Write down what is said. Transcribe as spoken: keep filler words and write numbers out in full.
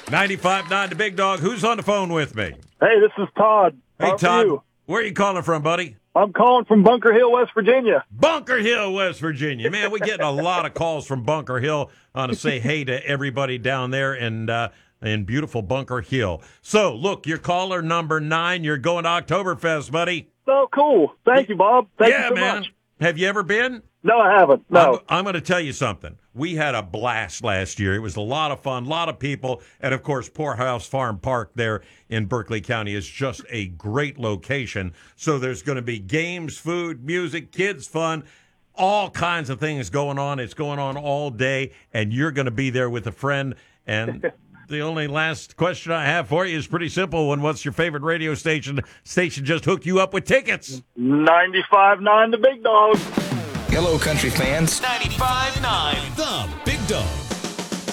ninety-five point nine The Big Dog. Who's on the phone with me? Hey, this is Todd. Hey, How are Todd. you? Where are you calling from, buddy? I'm calling from Bunker Hill, West Virginia. Bunker Hill, West Virginia. Man, we're getting a lot of calls from Bunker Hill. I want to say hey to everybody down there and uh, in beautiful Bunker Hill. So, look, you're caller number nine. You're going to Oktoberfest, buddy. So cool. Thank you, Bob. Thank yeah, you so man. much. Have you ever been? No, I haven't. No. I'm, I'm going to tell you something. We had a blast last year. It was a lot of fun, a lot of people. And, of course, Poorhouse Farm Park there in Berkeley County is just a great location. So there's going to be games, food, music, kids fun, all kinds of things going on. It's going on all day, and you're going to be there with a friend. And the only last question I have for you is pretty simple. And what's your favorite radio station? Station just hooked you up with tickets. ninety-five point nine The Big Dog. Hello, country fans. ninety-five point nine The Big Dog.